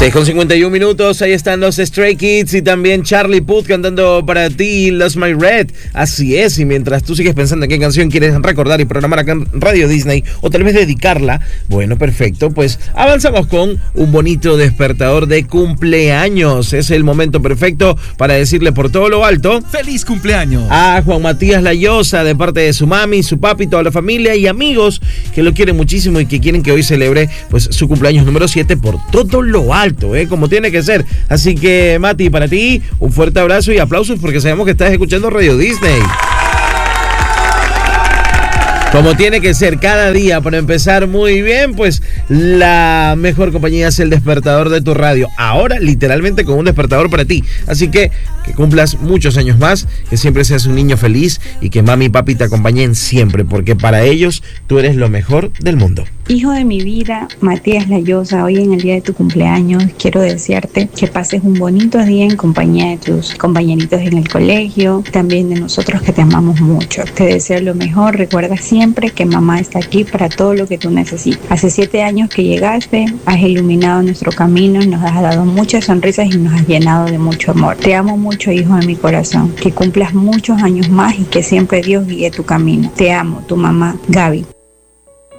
6:51, ahí están los Stray Kids y también Charlie Puth cantando para ti Lost My Red. Así es, y mientras tú sigues pensando en qué canción quieres recordar y programar acá en Radio Disney o tal vez dedicarla, bueno, perfecto, pues avanzamos con un bonito despertador de cumpleaños. Es el momento perfecto para decirle por todo lo alto ¡feliz cumpleaños! A Juan Matías Layosa, de parte de su mami, su papi, toda la familia y amigos que lo quieren muchísimo y que quieren que hoy celebre pues su cumpleaños número 7 por todo lo alto, como tiene que ser. Así que, Mati, para ti, un fuerte abrazo y aplausos porque sabemos que estás escuchando Radio Disney. Como tiene que ser cada día, para empezar muy bien, pues la mejor compañía es el despertador de tu radio. Ahora, literalmente, con un despertador para ti. Así que cumplas muchos años más, que siempre seas un niño feliz y que mami y papi te acompañen siempre, porque para ellos tú eres lo mejor del mundo. Hijo de mi vida, Matías Layosa, hoy en el día de tu cumpleaños quiero desearte que pases un bonito día en compañía de tus compañeritos en el colegio, también de nosotros que te amamos mucho. Te deseo lo mejor, recuerda siempre que mamá está aquí para todo lo que tú necesites. Hace 7 años que llegaste, has iluminado nuestro camino, nos has dado muchas sonrisas y nos has llenado de mucho amor. Te amo mucho, hijo de mi corazón, que cumplas muchos años más y que siempre Dios guíe tu camino. Te amo, tu mamá, Gaby.